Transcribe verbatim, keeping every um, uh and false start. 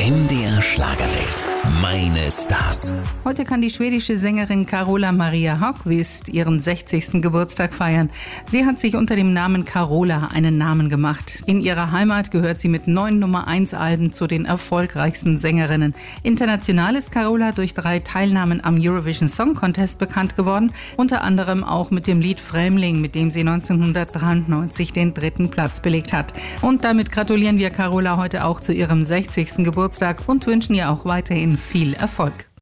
M D R Schlagerwelt. Meine Stars. Heute kann die schwedische Sängerin Carola Maria Häggkvist ihren sechzigsten Geburtstag feiern. Sie hat sich unter dem Namen Carola einen Namen gemacht. In ihrer Heimat gehört sie mit neun Nummer eins Alben zu den erfolgreichsten Sängerinnen. International ist Carola durch drei Teilnahmen am Eurovision Song Contest bekannt geworden, unter anderem auch mit dem Lied Främling, mit dem sie neunzehnhundertdreiundneunzig den dritten Platz belegt hat. Und damit gratulieren wir Carola heute auch zu ihrem sechzigsten Geburtstag und wünschen ihr auch weiterhin viel Erfolg.